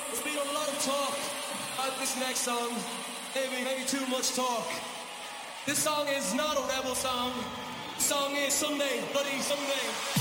There's been a lot of talk about this next song. Maybe too much talk. This song is not a rebel song. This song is Someday, Bloody Someday.